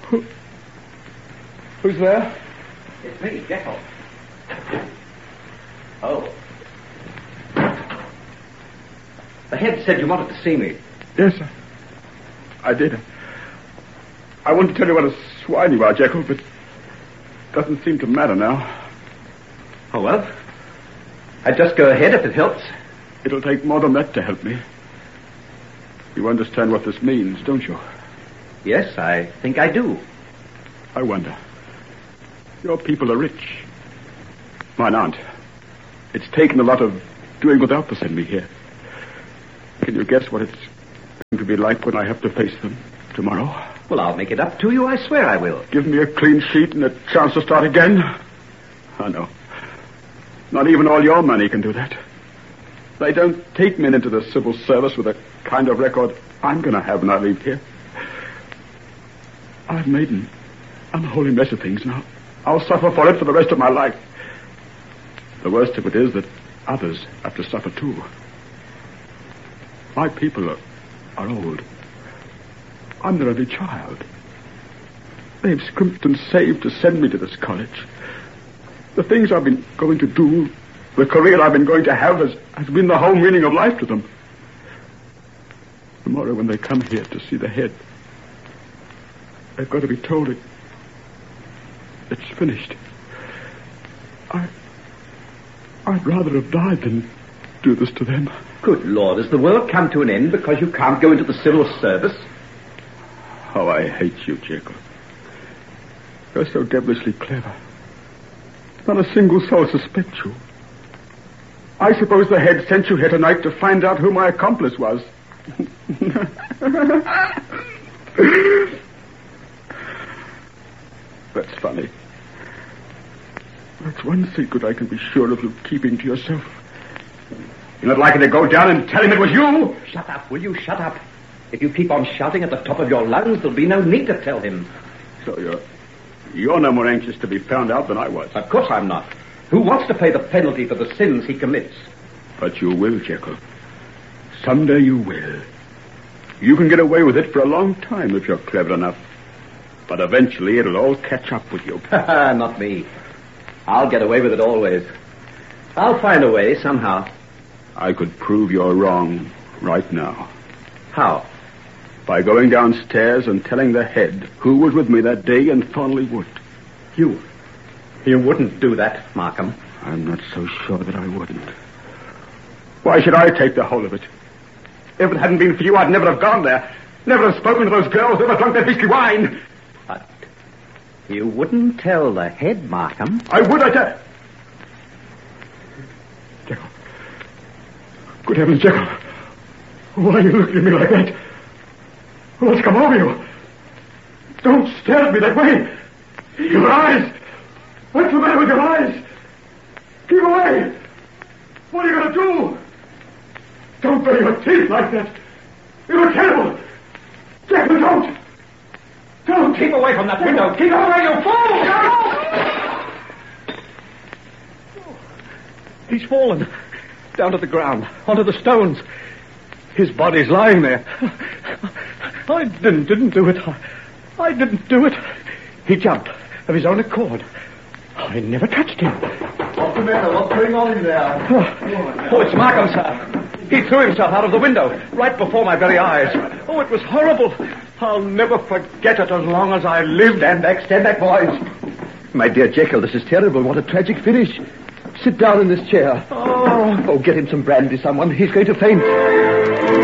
Who's there? It's me, Jekyll. Oh. The head said you wanted to see me. Yes, sir. I did. I want to tell you what a swine you are, Jekyll, but it doesn't seem to matter now. Oh, well. I'd just go ahead if it helps. It'll take more than that to help me. You understand what this means, don't you? Yes, I think I do. I wonder. Your people are rich. Mine aren't. It's taken a lot of doing without to send me here. Can you guess what it's going to be like when I have to face them tomorrow? Well, I'll make it up to you. I swear I will. Give me a clean sheet and a chance to start again? Oh, no. Not even all your money can do that. They don't take men into the civil service with a kind of record I'm going to have when I leave here. I've made an unholy mess of things now. I'll suffer for it for the rest of my life. The worst of it is that others have to suffer too. My people are old. I'm their only child. They've scrimped and saved to send me to this college. The things I've been going to do, the career I've been going to have has been the whole meaning of life to them. Tomorrow when they come here to see the head, they've got to be told it's finished. I'd rather have died than do this to them. Good Lord, has the world come to an end because you can't go into the civil service? Oh, I hate you, Jacob. You're so devilishly clever. Not a single soul suspects you. I suppose the head sent you here tonight to find out who my accomplice was. That's funny. That's one secret I can be sure of you keeping to yourself. You're not likely to go down and tell him it was you? Shut up, will you? Shut up. If you keep on shouting at the top of your lungs, there'll be no need to tell him. So you're no more anxious to be found out than I was. Of course I'm not. Who wants to pay the penalty for the sins he commits? But you will, Jekyll. Someday you will. You can get away with it for a long time if you're clever enough. But eventually it'll all catch up with you. Not me. I'll get away with it always. I'll find a way somehow. I could prove you're wrong right now. How? By going downstairs and telling the head who was with me that day in Thornley Wood. You wouldn't do that, Markham. I'm not so sure that I wouldn't. Why should I take the whole of it? If it hadn't been for you, I'd never have gone there. Never have spoken to those girls, never drunk their beastly wine. But you wouldn't tell the head, Markham. I would, I tell... Jekyll. Good heavens, Jekyll. Why are you looking at me like that? What's come over you? Don't stare at me that way. Your eyes. What's the matter with your eyes? Keep away. What are you going to do? Don't bury your teeth like that. You're terrible. Jekyll, don't. Don't. Keep away from that window. Keep away, you fool! He's fallen. Down to the ground. Onto the stones. His body's lying there. I didn't do it. I didn't do it. He jumped of his own accord. I never touched him. What's the matter? What's going on in there? Oh, it's Markham, sir. He threw himself out of the window, right before my very eyes. Oh, it was horrible. I'll never forget it as long as I live. Stand back, boys. My dear Jekyll, this is terrible. What a tragic finish. Sit down in this chair. Oh, get him some brandy, someone. He's going to faint.